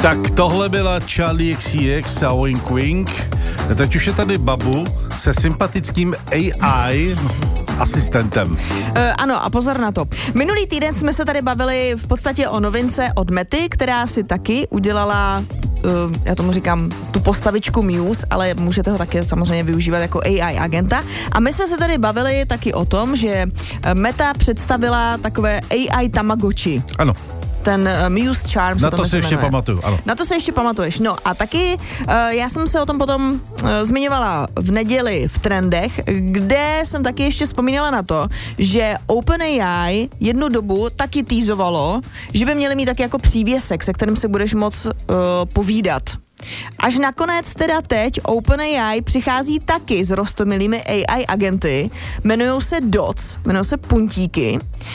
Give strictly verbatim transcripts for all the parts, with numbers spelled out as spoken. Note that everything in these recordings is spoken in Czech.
Tak tohle byla Charli X C X a Wink Wink. Teď už je tady Babu se sympatickým A I asistentem. Uh, ano, a pozor na to. Minulý týden jsme se tady bavili v podstatě o novince od Mety, která si taky udělala, uh, já tomu říkám, tu postavičku Muse, ale můžete ho taky samozřejmě využívat jako A I agenta. A my jsme se tady bavili taky o tom, že Meta představila takové A I Tamagotchi. Ano. Ten uh, Muse Charm. Na to, to se ještě pamatuju, ano. Na to se ještě pamatuješ. No a taky uh, já jsem se o tom potom uh, zmiňovala v neděli v Trendech, kde jsem taky ještě vzpomínala na to, že OpenAI jednu dobu taky týzovalo, že by měli mít taky jako přívěsek, se kterým se budeš moc uh, povídat. Až nakonec teda teď OpenAI přichází taky s roztomilými A I agenty, jmenujou se dots, jmenujou se puntíky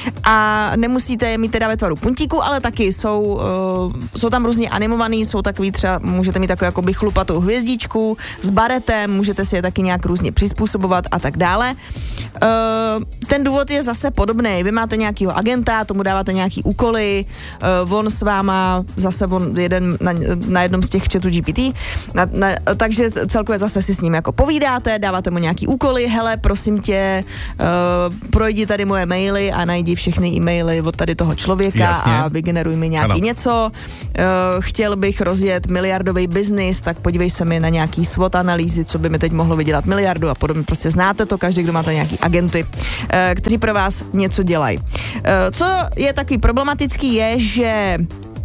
a nemusíte je mít teda ve tvaru puntíku, ale taky jsou, uh, jsou tam různě animovaný, jsou takový třeba, můžete mít takovou jakoby chlupatou hvězdičku s baretem, můžete si je taky nějak různě přizpůsobovat a tak dále. Uh, ten důvod je zase podobný, vy máte nějakýho agenta, tomu dáváte nějaký úkoly, uh, on s váma, zase on jeden na, na jednom z těch chatů G P T, na, na, takže celkově zase si s ním jako povídáte, dáváte mu nějaký úkoly, hele, prosím tě, uh, projdi tady moje maily a najdi všechny e-maily od tady toho člověka. Jasně. A vygeneruj mi nějaký ano. něco. Uh, chtěl bych rozjet miliardový biznis, tak podívej se mi na nějaký SWOT analýzy, co by mi teď mohlo vydělat miliardu a podobně. Prostě znáte to, každý, kdo máte nějaký agenty, uh, kteří pro vás něco dělají. Uh, co je takový problematický je, že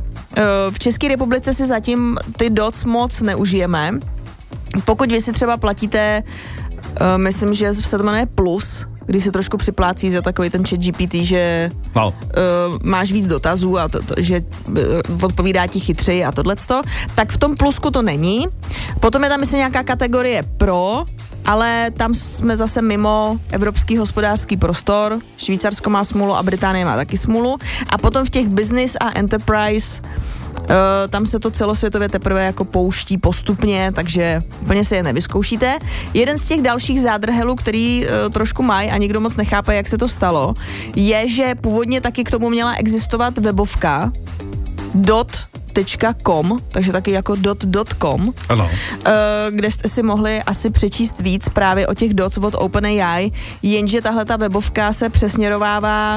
v České republice si zatím ty dots moc neužijeme. Pokud vy si třeba platíte, myslím, že se to jmenuje Plus, když se trošku připlácí za takový ten chat G P T, že no. uh, máš víc dotazů a to, to, že uh, odpovídá ti chytřeji a tohleto, tak v tom Plusku to není. Potom je tam, myslím, nějaká kategorie Pro, ale tam jsme zase mimo evropský hospodářský prostor. Švýcarsko má smůlu a Británie má taky smůlu. A potom v těch business a enterprise uh, tam se to celosvětově teprve jako pouští postupně, takže úplně si je nevyzkoušíte. Jeden z těch dalších zádrhelů, který uh, trošku mají a nikdo moc nechápe, jak se to stalo, je, že původně taky k tomu měla existovat webovka dot .com, takže taky jako dot dot com, ano. Kde jste si mohli asi přečíst víc právě o těch dots od OpenAI, jenže tahle ta webovka se přesměrovává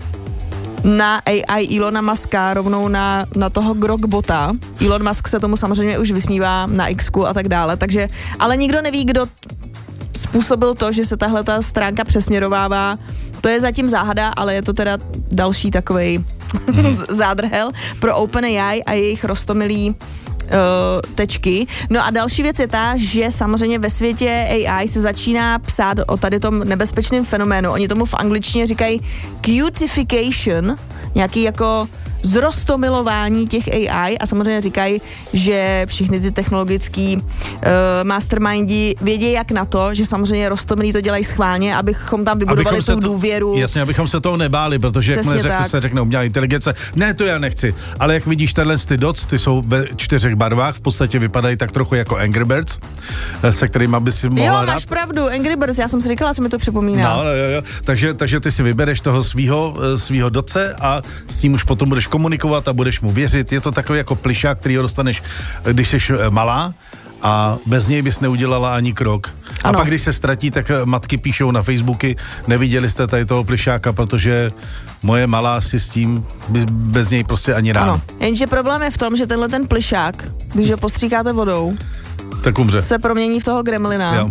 na A I Elona Muska, rovnou na, na toho Grogbota. Elon Musk se tomu samozřejmě už vysmívá na X-ku a tak dále, takže, ale nikdo neví, kdo způsobil to, že se tahle ta stránka přesměrovává. To je zatím záhada, ale je to teda další takovej mm. zádrhel pro OpenAI a jejich roztomilý uh, tečky. No a další věc je ta, že samozřejmě ve světě A I se začíná psát o tady tom nebezpečném fenoménu. Oni tomu v angličtině říkají cutification, nějaký jako zrostomilování těch A I a samozřejmě říkají, že všichni ty technologický uh, mastermindi vědí jak na to, že samozřejmě roztomilí to dělají schválně, abychom tam vybudovali tu důvěru. Jasně, abychom se toho nebáli, protože jakmile řekne, se řekne umělá inteligence, ne, to já nechci, ale jak vidíš, tenhle ty dots, ty jsou ve čtyřech barvách, v podstatě vypadají tak trochu jako Angry Birds, se kterými by si mohla Jo, máš rád. Pravdu, Angry Birds, já jsem si říkala, co mi to připomíná. No, jo, jo. Takže, takže ty si vybereš toho svýho, svýho dotce a s tím už potom budeš komunikovat a budeš mu věřit. Je to takový jako plišák, který ho dostaneš, když jsi malá a bez něj bys neudělala ani krok. Ano. A pak, když se ztratí, tak matky píšou na Facebooky, neviděli jste tady toho plišáka, protože moje malá si s tím bez něj prostě ani ráno. Ano, jenže problém je v tom, že tenhle ten plišák, když ho postříkáte vodou, tak umře. Se promění v toho gremlina.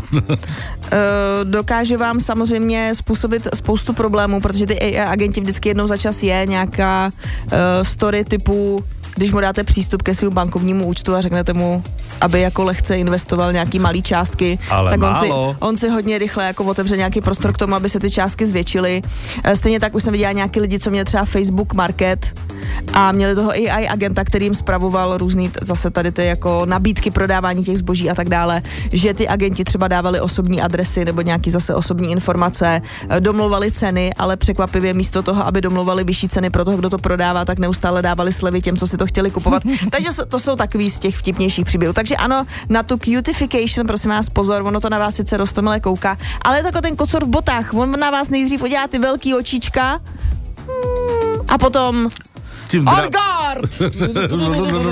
Dokáže vám samozřejmě způsobit spoustu problémů, protože ty A I agenti vždycky jednou za čas je nějaká uh, story typu, když mu dáte přístup ke svému bankovnímu účtu a řeknete mu, aby jako lehce investoval nějaký malý částky, ale tak on si, málo. on si hodně rychle jako otevře nějaký prostor k tomu, aby se ty částky zvětšily. Stejně tak už jsem viděla nějaký lidi, co měli třeba Facebook Market a měli toho A I agenta, který jim spravoval různý zase tady ty jako nabídky prodávání těch zboží a tak dále, že ty agenti třeba dávali osobní adresy nebo nějaký zase osobní informace, domlouvali ceny, ale překvapivě místo toho, aby domlouvali vyšší ceny pro toho, kdo to prodává, tak neustále dávali slevy těm, co si to chtěli kupovat. Takže to jsou takový z těch vtipnějších příběhů. Takže ano, na tu cutification, prosím vás, pozor, ono to na vás sice roztomile kouká, ale je to jako ten kocor v botách, on na vás nejdřív udělá ty velký očička hmm, a potom on guard!